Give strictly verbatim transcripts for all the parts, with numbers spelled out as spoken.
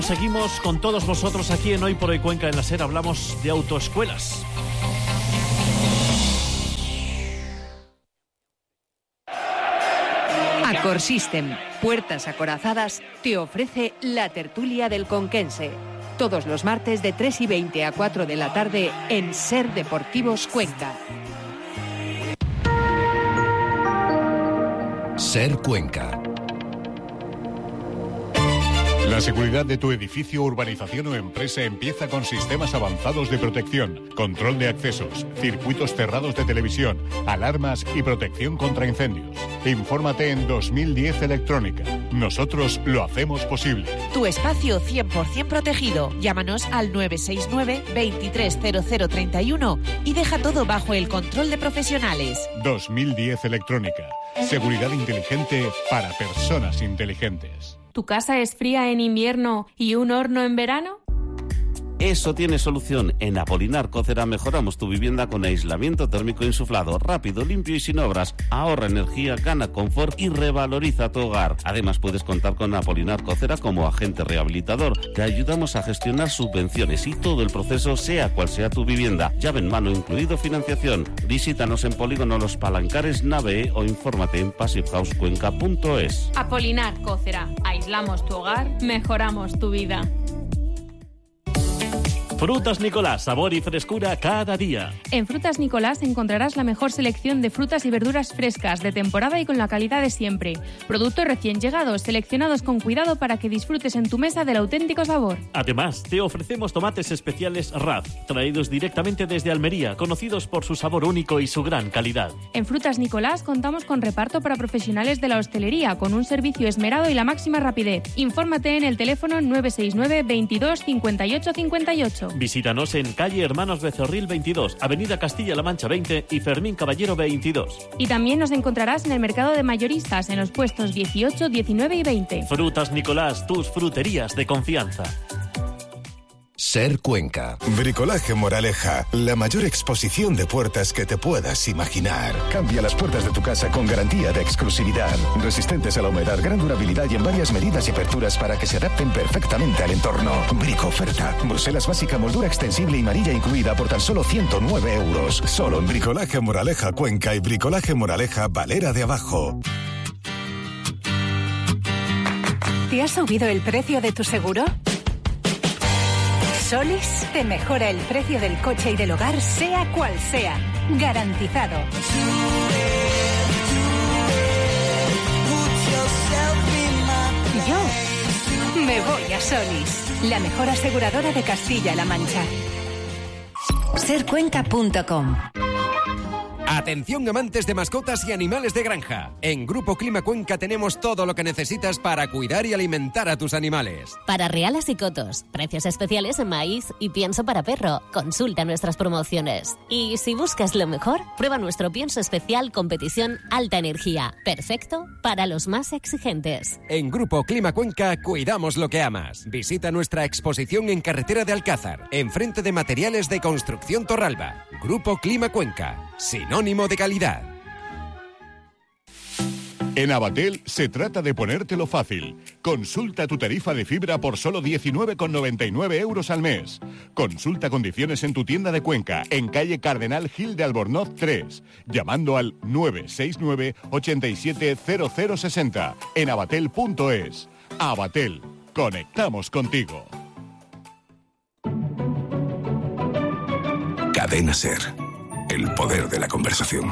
Seguimos con todos vosotros aquí en Hoy por Hoy Cuenca. En la SER hablamos de autoescuelas. Accor System, puertas acorazadas, te ofrece la tertulia del Conquense. Todos los martes de tres y veinte a cuatro de la tarde en SER Deportivos Cuenca. SER Cuenca. La seguridad de tu edificio, urbanización o empresa empieza con sistemas avanzados de protección, control de accesos, circuitos cerrados de televisión, alarmas y protección contra incendios. Infórmate en dos mil diez Electrónica. Nosotros lo hacemos posible. Tu espacio cien por ciento protegido. Llámanos al nueve seis nueve, veintitrés cero cero treinta y uno y deja todo bajo el control de profesionales. dos mil diez Electrónica. Seguridad inteligente para personas inteligentes. ¿Tu casa es fría en invierno y un horno en verano? Eso tiene solución. En Apolinar Cocera mejoramos tu vivienda con aislamiento térmico insuflado, rápido, limpio y sin obras. Ahorra energía, gana confort y revaloriza tu hogar. Además puedes contar con Apolinar Cocera como agente rehabilitador. Te ayudamos a gestionar subvenciones y todo el proceso, sea cual sea tu vivienda. Llave en mano incluido financiación. Visítanos en Polígono Los Palancares, Nave o infórmate en passive house cuenca punto es. Apolinar Cocera. Aislamos tu hogar, mejoramos tu vida. Frutas Nicolás, sabor y frescura cada día. En Frutas Nicolás encontrarás la mejor selección de frutas y verduras frescas, de temporada y con la calidad de siempre. Productos recién llegados, seleccionados con cuidado para que disfrutes en tu mesa del auténtico sabor. Además, te ofrecemos tomates especiales R A Z, traídos directamente desde Almería, conocidos por su sabor único y su gran calidad. En Frutas Nicolás contamos con reparto para profesionales de la hostelería, con un servicio esmerado y la máxima rapidez. Infórmate en el teléfono nueve seis nueve, veintidós, cincuenta y ocho, cincuenta y ocho. Visítanos en calle Hermanos Becerril veintidós, avenida Castilla-La Mancha veinte y Fermín Caballero veintidós. Y también nos encontrarás en el mercado de mayoristas, en los puestos dieciocho, diecinueve y veinte. Frutas Nicolás, tus fruterías de confianza. SER Cuenca. Bricolaje Moraleja, la mayor exposición de puertas que te puedas imaginar. Cambia las puertas de tu casa con garantía de exclusividad. Resistentes a la humedad, gran durabilidad y en varias medidas y aperturas para que se adapten perfectamente al entorno. Brico oferta. Bruselas básica, moldura extensible y manilla incluida por tan solo ciento nueve euros. Solo en Bricolaje Moraleja Cuenca y Bricolaje Moraleja Valera de Abajo. ¿Te ha subido el precio de tu seguro? Solis te mejora el precio del coche y del hogar, sea cual sea. Garantizado. Yo me voy a Solis, la mejor aseguradora de Castilla-La Mancha. ser cuenca punto com. Atención amantes de mascotas y animales de granja. En Grupo Clima Cuenca tenemos todo lo que necesitas para cuidar y alimentar a tus animales. Para reales y cotos, precios especiales en maíz y pienso para perro. Consulta nuestras promociones. Y si buscas lo mejor, prueba nuestro pienso especial competición alta energía. Perfecto para los más exigentes. En Grupo Clima Cuenca cuidamos lo que amas. Visita nuestra exposición en Carretera de Alcázar, enfrente de Materiales de Construcción Torralba. Grupo Clima Cuenca. Sinónimo de calidad. En Abatel se trata de ponértelo fácil. Consulta tu tarifa de fibra por solo diecinueve con noventa y nueve euros al mes. Consulta condiciones en tu tienda de Cuenca, en calle Cardenal Gil de Albornoz tres, llamando al nueve seis nueve, ochenta y siete, cero cero sesenta, en abatel punto es. Abatel, conectamos contigo. Cadena SER. El poder de la conversación.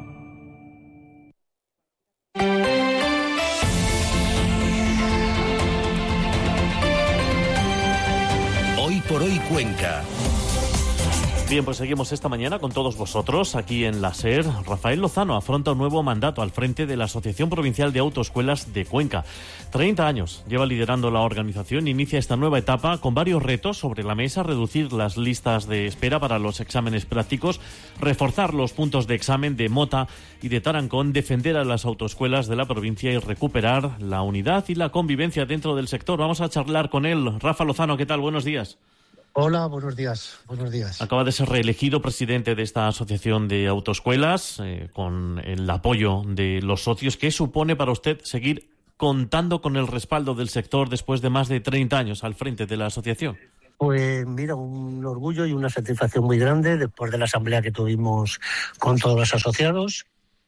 Hoy por Hoy Cuenca. Bien, pues seguimos esta mañana con todos vosotros aquí en la SER. Rafael Lozano afronta un nuevo mandato al frente de la Asociación Provincial de Autoescuelas de Cuenca. treinta años lleva liderando la organización. Inicia esta nueva etapa con varios retos sobre la mesa: reducir las listas de espera para los exámenes prácticos, reforzar los puntos de examen de Mota y de Tarancón, defender a las autoescuelas de la provincia y recuperar la unidad y la convivencia dentro del sector. Vamos a charlar con él. Rafa Lozano, ¿qué tal? Buenos días. Hola, buenos días. Buenos días. Acaba de ser reelegido presidente de esta asociación de autoescuelas, eh, con el apoyo de los socios. ¿Qué supone para usted seguir contando con el respaldo del sector después de más de treinta años al frente de la asociación? Pues mira, un orgullo y una satisfacción muy grande después de la asamblea que tuvimos con todos los asociados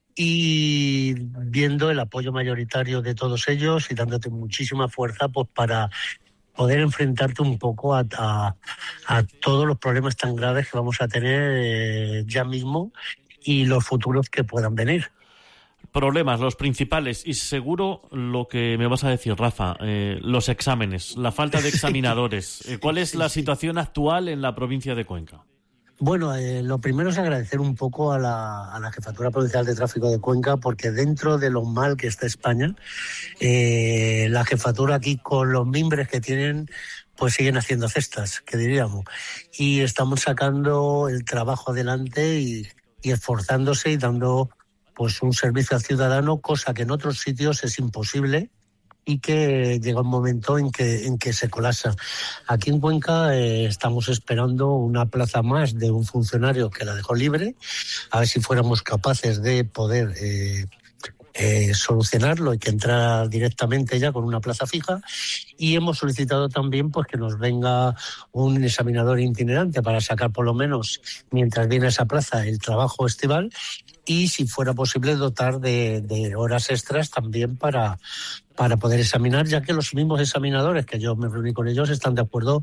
y viendo el apoyo mayoritario de todos ellos y dándote muchísima fuerza pues para poder enfrentarte un poco a, a, a todos los problemas tan graves que vamos a tener eh, ya mismo y los futuros que puedan venir. Problemas, los principales, y seguro lo que me vas a decir, Rafa, eh, los exámenes, la falta de examinadores. Eh, ¿Cuál es la situación actual en la provincia de Cuenca? Bueno, eh, lo primero es agradecer un poco a la, a la Jefatura Provincial de Tráfico de Cuenca, porque dentro de lo mal que está España, eh, la Jefatura aquí con los mimbres que tienen, pues siguen haciendo cestas, que diríamos. Y estamos sacando el trabajo adelante y, y esforzándose y dando pues un servicio al ciudadano, cosa que en otros sitios es imposible y que llega un momento en que en que se colapsa. Aquí en Cuenca eh, estamos esperando una plaza más de un funcionario que la dejó libre, a ver si fuéramos capaces de poder eh, eh, solucionarlo y que entrara directamente ya con una plaza fija. Y hemos solicitado también pues que nos venga un examinador itinerante para sacar por lo menos, mientras viene esa plaza, el trabajo estival. Y si fuera posible dotar de, de horas extras también para, para poder examinar, ya que los mismos examinadores, que yo me reuní con ellos, están de acuerdo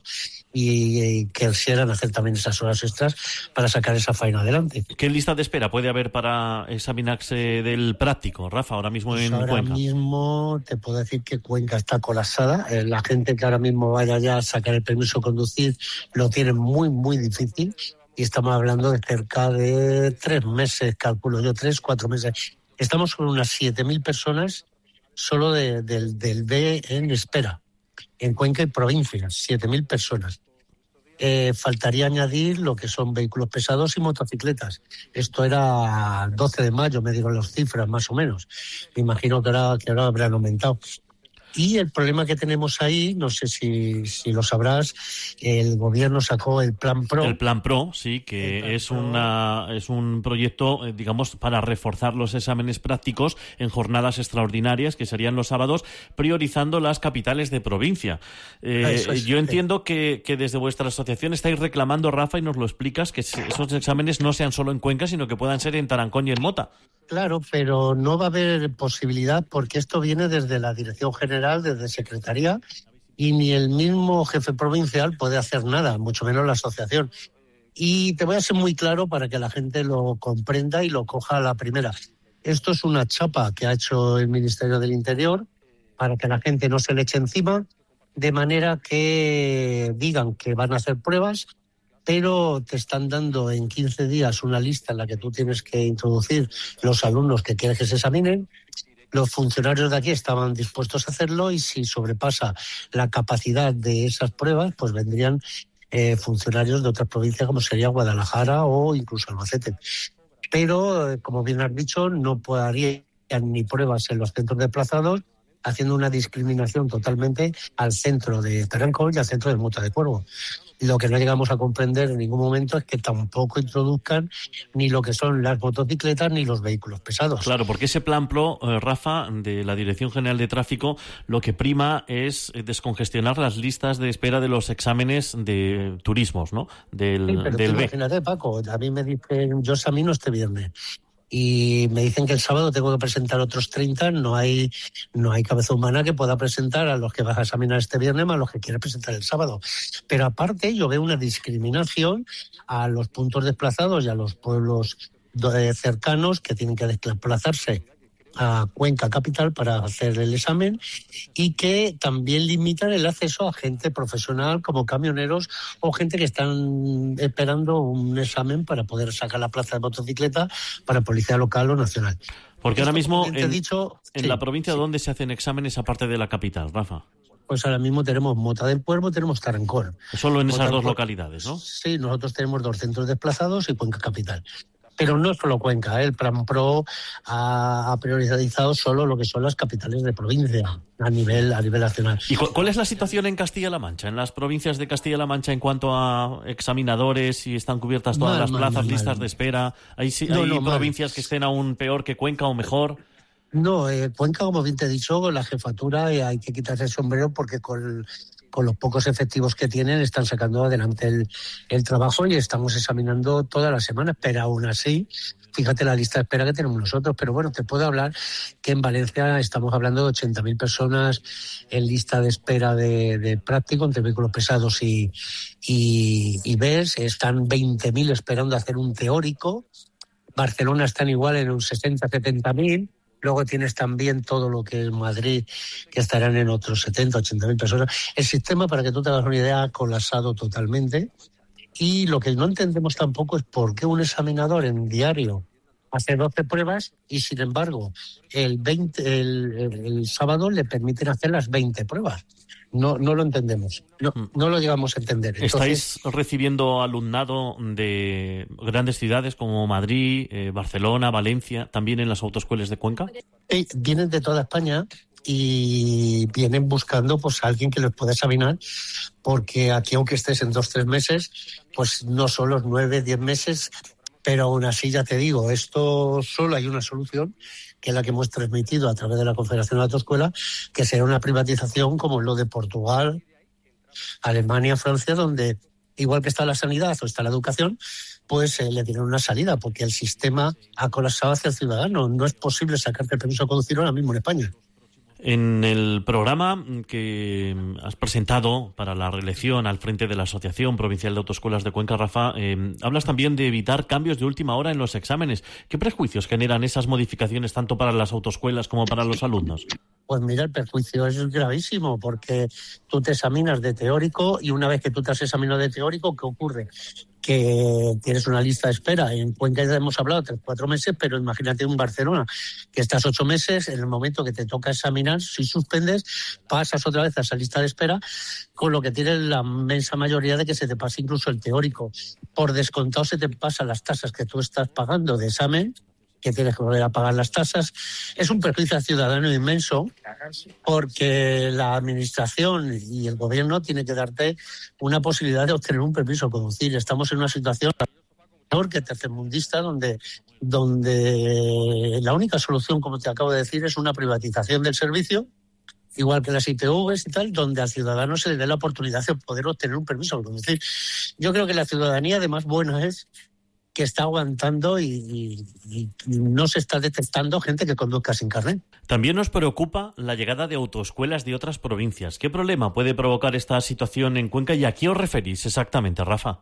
y, y quisieran hacer también esas horas extras para sacar esa faena adelante. ¿Qué lista de espera puede haber para examinarse del práctico, Rafa, ahora mismo pues en ahora Cuenca? Ahora mismo te puedo decir que Cuenca está colapsada. Eh, la gente que ahora mismo vaya ya a sacar el permiso de conducir lo tiene muy, muy difícil. Y estamos hablando de cerca de tres meses, calculo yo, tres, cuatro meses. Estamos con unas siete mil personas solo de, de, del B en espera, en Cuenca y provincias, siete mil personas. Eh, faltaría añadir lo que son vehículos pesados y motocicletas. Esto era doce de mayo, me digo las cifras más o menos. Me imagino que ahora, que ahora habrán aumentado. Y el problema que tenemos ahí, no sé si, si lo sabrás, el gobierno sacó el Plan Pro. El Plan Pro, sí, que Plan es, Pro. Una, es un proyecto, digamos, para reforzar los exámenes prácticos en jornadas extraordinarias, que serían los sábados, priorizando las capitales de provincia. Eh, Eso es, yo entiendo que, que desde vuestra asociación estáis reclamando, Rafa, y nos lo explicas, que esos exámenes no sean solo en Cuenca, sino que puedan ser en Tarancón y en Mota. Claro, pero no va a haber posibilidad porque esto viene desde la Dirección General, desde Secretaría, y ni el mismo jefe provincial puede hacer nada, mucho menos la asociación. Y te voy a ser muy claro para que la gente lo comprenda y lo coja a la primera. Esto es una chapa que ha hecho el Ministerio del Interior para que la gente no se le eche encima, de manera que digan que van a hacer pruebas, pero te están dando en quince días una lista en la que tú tienes que introducir los alumnos que quieres que se examinen. Los funcionarios de aquí estaban dispuestos a hacerlo y si sobrepasa la capacidad de esas pruebas, pues vendrían eh, funcionarios de otras provincias como sería Guadalajara o incluso Albacete. Pero, eh, como bien has dicho, no podrían ni pruebas en los centros desplazados, haciendo una discriminación totalmente al centro de Tarancón y al centro de Mota de Cuervo. Lo que no llegamos a comprender en ningún momento es que tampoco introduzcan ni lo que son las motocicletas ni los vehículos pesados. Claro, porque ese Plan Pro, eh, Rafa, de la Dirección General de Tráfico, lo que prima es descongestionar las listas de espera de los exámenes de turismos, ¿no? Del, sí, pero del imagínate, Paco, a mí me dicen, yo examino este viernes. Y me dicen que el sábado tengo que presentar otros treinta, no hay no hay cabeza humana que pueda presentar a los que vas a examinar este viernes más a los que quieres presentar el sábado. Pero aparte yo veo una discriminación a los puntos desplazados y a los pueblos cercanos que tienen que desplazarse a Cuenca capital para hacer el examen y que también limitan el acceso a gente profesional como camioneros o gente que están esperando un examen para poder sacar la plaza de motocicleta para policía local o nacional. Porque Esto, ahora mismo en, dicho, en sí, la provincia sí. ¿dónde se hacen exámenes aparte de la capital, Rafa? Pues ahora mismo tenemos Mota del Cuervo, tenemos Tarancón. Solo en Mota esas dos Cuervo. localidades, ¿no? Sí, nosotros tenemos dos centros desplazados y Cuenca capital. Pero no es solo Cuenca, ¿eh? El Plan Pro ha, ha priorizado solo lo que son las capitales de provincia a nivel a nivel nacional. ¿Y cu- cuál es la situación en Castilla-La Mancha, en las provincias de Castilla-La Mancha en cuanto a examinadores, si están cubiertas todas Mal, las mal, plazas, mal, listas mal. de espera? ¿Hay, si- No, hay no, mal. provincias que estén aún peor que Cuenca o mejor? No, eh, Cuenca, como bien te he dicho, la jefatura eh, hay que quitarse el sombrero porque con, con los pocos efectivos que tienen están sacando adelante el, el trabajo y estamos examinando todas las semanas, pero aún así, fíjate la lista de espera que tenemos nosotros. Pero bueno, te puedo hablar que en Valencia estamos hablando de ochenta mil personas en lista de espera de, de práctico entre vehículos pesados y, y, y B E S. Están veinte mil esperando hacer un teórico. Barcelona están igual en un sesenta, setenta mil. Luego tienes también todo lo que es Madrid, que estarán en otros setenta, ochenta mil personas. El sistema, para que tú te hagas una idea, ha colapsado totalmente. Y lo que no entendemos tampoco es por qué un examinador en diario hace doce pruebas y, sin embargo, el, veinte, el, el, el sábado le permiten hacer las veinte pruebas. No, no lo entendemos, no, no lo llegamos a entender. Entonces, ¿estáis recibiendo alumnado de grandes ciudades como Madrid, eh, Barcelona, Valencia, también en las autoescuelas de Cuenca? Eh, vienen de toda España y vienen buscando pues a alguien que les pueda examinar, porque aquí, aunque estés en dos, tres meses, pues no son los nueve, diez meses, pero aún así, ya te digo, esto solo hay una solución, que es la que hemos transmitido a través de la Confederación de Autoescuela, que será una privatización como lo de Portugal, Alemania, Francia, donde, igual que está la sanidad o está la educación, pues eh, le dieron una salida, porque el sistema ha colapsado hacia el ciudadano. No es posible sacarte el permiso de conducir ahora mismo en España. En el programa que has presentado para la reelección al frente de la Asociación Provincial de Autoescuelas de Cuenca, Rafa, eh, hablas también de evitar cambios de última hora en los exámenes. ¿Qué prejuicios generan esas modificaciones tanto para las autoescuelas como para los alumnos? Pues mira, el perjuicio es gravísimo, porque tú te examinas de teórico y una vez que tú te has examinado de teórico, ¿qué ocurre? Que tienes una lista de espera. En Cuenca ya hemos hablado tres, cuatro meses, pero imagínate un Barcelona, que estás ocho meses, en el momento que te toca examinar, si suspendes, pasas otra vez a esa lista de espera, con lo que tienes la inmensa mayoría de que se te pase incluso el teórico. Por descontado se te pasan las tasas que tú estás pagando de examen, que tienes que volver a pagar las tasas. Es un perjuicio al ciudadano inmenso, porque la administración y el gobierno tiene que darte una posibilidad de obtener un permiso de conducir. Estamos en una situación peor que tercermundista, donde, donde la única solución, como te acabo de decir, es una privatización del servicio, igual que las I T Vs y tal, donde al ciudadano se le dé la oportunidad de poder obtener un permiso de conducir. Yo creo que la ciudadanía, además, buena es que está aguantando y, y, y no se está detectando gente que conduzca sin carnet. También nos preocupa la llegada de autoescuelas de otras provincias. ¿Qué problema puede provocar esta situación en Cuenca y a qué os referís exactamente, Rafa?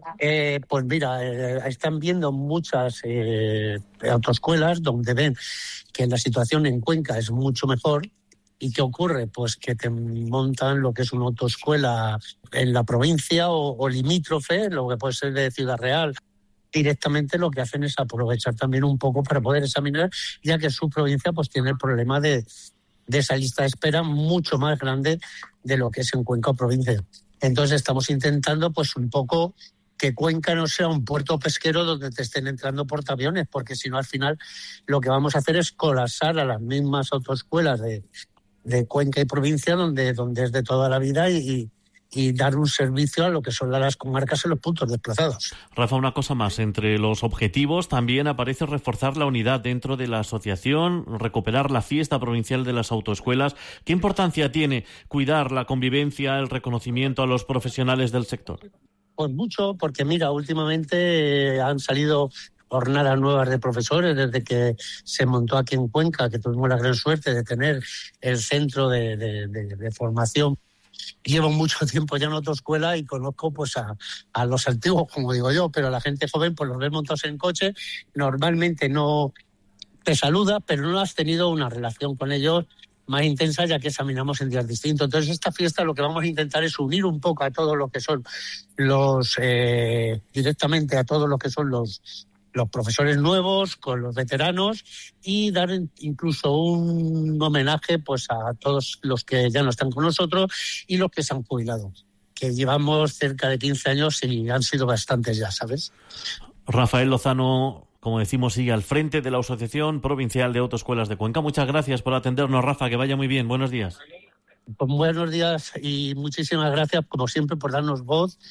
Eh, pues mira, eh, están viendo muchas eh, autoescuelas donde ven que la situación en Cuenca es mucho mejor. ¿Y qué ocurre? Pues que te montan lo que es una autoescuela en la provincia o, o limítrofe, lo que puede ser de Ciudad Real. Directamente lo que hacen es aprovechar también un poco para poder examinar, ya que su provincia pues tiene el problema de, de esa lista de espera mucho más grande de lo que es en Cuenca o provincia. Entonces estamos intentando pues un poco que Cuenca no sea un puerto pesquero donde te estén entrando portaaviones, porque si no al final lo que vamos a hacer es colapsar a las mismas autoescuelas de, de Cuenca y provincia, donde, donde es de toda la vida, y, y dar un servicio a lo que son las comarcas en los puntos desplazados. Rafa, una cosa más. Entre los objetivos también aparece reforzar la unidad dentro de la asociación, recuperar la fiesta provincial de las autoescuelas. ¿Qué importancia tiene cuidar la convivencia, el reconocimiento a los profesionales del sector? Pues mucho, porque mira, últimamente han salido jornadas nuevas de profesores desde que se montó aquí en Cuenca, que tuvimos la gran suerte de tener el centro de, de, de, de formación. Llevo mucho tiempo ya en autoescuela y conozco pues a, a los antiguos, como digo yo, pero a la gente joven pues los ves montados en coche, normalmente no te saluda, pero no has tenido una relación con ellos más intensa, ya que examinamos en días distintos. Entonces esta fiesta lo que vamos a intentar es unir un poco a todos los que son los, eh, directamente a todos los que son los los profesores nuevos con los veteranos, y dar incluso un homenaje pues a todos los que ya no están con nosotros y los que se han jubilado, que llevamos cerca de quince años y han sido bastantes ya, ¿sabes? Rafael Lozano, como decimos, sigue al frente de la Asociación Provincial de Autoescuelas de Cuenca. Muchas gracias por atendernos, Rafa, que vaya muy bien. Buenos días. Pues buenos días y muchísimas gracias, como siempre, por darnos voz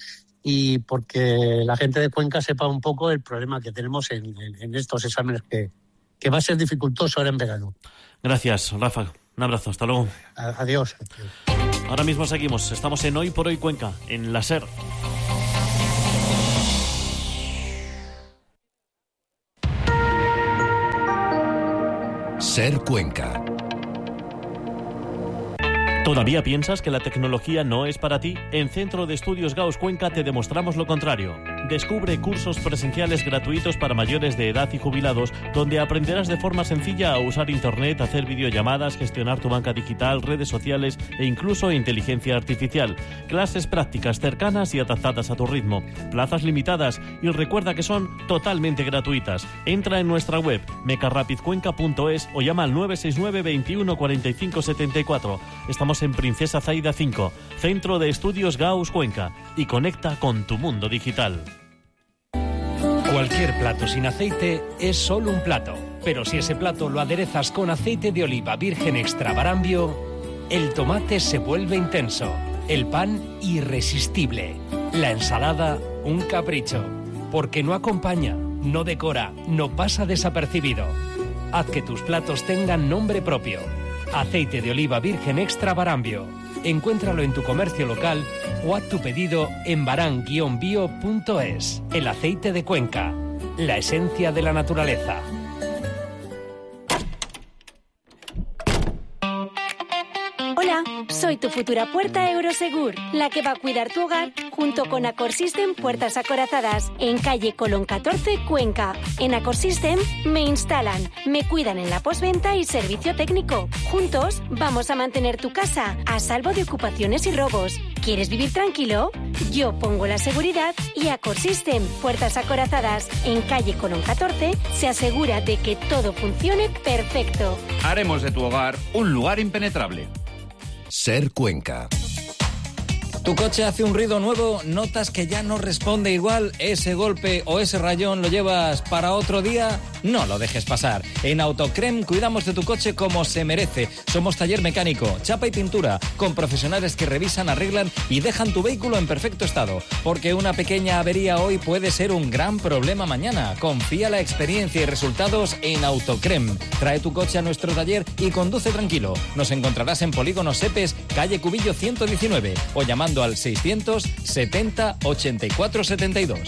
y porque la gente de Cuenca sepa un poco el problema que tenemos en, en, en estos exámenes que, que va a ser dificultoso ahora en verano. Gracias, Rafa. Un abrazo, hasta luego. Adiós. Ahora mismo seguimos, estamos en Hoy por Hoy Cuenca, en la SER. SER Cuenca. ¿Todavía piensas que la tecnología no es para ti? En Centro de Estudios Gauss Cuenca te demostramos lo contrario. Descubre cursos presenciales gratuitos para mayores de edad y jubilados, donde aprenderás de forma sencilla a usar Internet, hacer videollamadas, gestionar tu banca digital, redes sociales e incluso inteligencia artificial. Clases prácticas cercanas y adaptadas a tu ritmo. Plazas limitadas y recuerda que son totalmente gratuitas. Entra en nuestra web mecarapidcuenca punto es o llama al nueve seis nueve, veintiuno, cuarenta y cinco, setenta y cuatro. Estamos en Princesa Zaida cinco, Centro de Estudios Gauss Cuenca, y conecta con tu mundo digital. Cualquier plato sin aceite es solo un plato, pero si ese plato lo aderezas con aceite de oliva virgen extra Barambio, el tomate se vuelve intenso, el pan irresistible, la ensalada un capricho, porque no acompaña, no decora, no pasa desapercibido. Haz que tus platos tengan nombre propio. Aceite de oliva virgen extra Barambio. Encuéntralo en tu comercio local o haz tu pedido en baran guion bio punto es. El aceite de Cuenca, la esencia de la naturaleza. Hola, soy tu futura puerta Eurosegur, la que va a cuidar tu hogar junto con Acorsystem Puertas Acorazadas, en calle Colón catorce, Cuenca. En Acorsystem me instalan, me cuidan en la postventa y servicio técnico. Juntos vamos a mantener tu casa a salvo de ocupaciones y robos. ¿Quieres vivir tranquilo? Yo pongo la seguridad y Acorsystem Puertas Acorazadas, en calle Colón catorce, se asegura de que todo funcione perfecto. Haremos de tu hogar un lugar impenetrable. SER Cuenca. Tu coche hace un ruido nuevo, notas que ya no responde igual, ese golpe o ese rayón lo llevas para otro día, no lo dejes pasar. En Autocrem cuidamos de tu coche como se merece. Somos taller mecánico, chapa y pintura, con profesionales que revisan, arreglan y dejan tu vehículo en perfecto estado. Porque una pequeña avería hoy puede ser un gran problema mañana. Confía la experiencia y resultados en Autocrem. Trae tu coche a nuestro taller y conduce tranquilo. Nos encontrarás en Polígono Sepes, calle Cubillo ciento diecinueve, o llamando al seiscientos setenta ochenta y cuatro setenta y dos.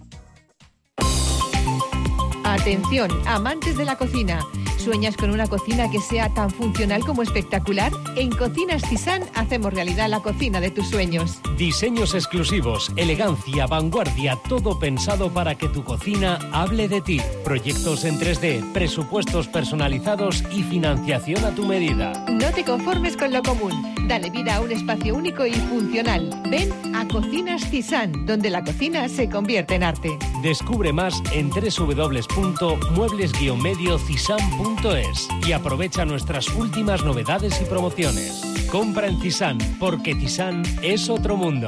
Atención, amantes de la cocina. ¿Sueñas con una cocina que sea tan funcional como espectacular? En Cocinas Tizán hacemos realidad la cocina de tus sueños. Diseños exclusivos, elegancia, vanguardia, todo pensado para que tu cocina hable de ti. Proyectos en tres D, presupuestos personalizados y financiación a tu medida. No te conformes con lo común. Dale vida a un espacio único y funcional. Ven a Cocinas Tizán, donde la cocina se convierte en arte. Descubre más en doble u doble u doble u punto muebles guion medio cisán punto es y aprovecha nuestras últimas novedades y promociones. Compra en Tizán, porque Tizán es otro mundo.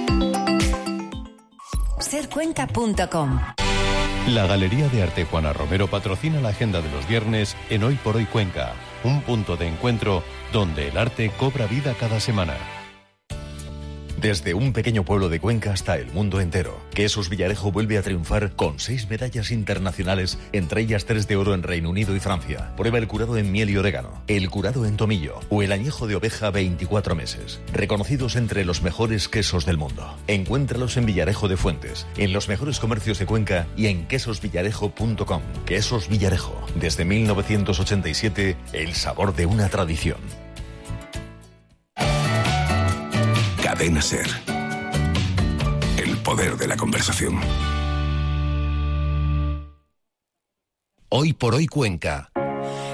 ser cuenca punto com. La Galería de Arte Juana Romero patrocina la agenda de los viernes en Hoy por Hoy Cuenca, un punto de encuentro donde el arte cobra vida cada semana. Desde un pequeño pueblo de Cuenca hasta el mundo entero, Quesos Villarejo vuelve a triunfar con seis medallas internacionales, entre ellas tres de oro en Reino Unido y Francia. Prueba el curado en miel y orégano, el curado en tomillo o el añejo de oveja veinticuatro meses. Reconocidos entre los mejores quesos del mundo. Encuéntralos en Villarejo de Fuentes, en los mejores comercios de Cuenca y en quesos villarejo punto com. Quesos Villarejo, desde mil novecientos ochenta y siete, el sabor de una tradición. Cadena SER. El poder de la conversación. Hoy por Hoy Cuenca,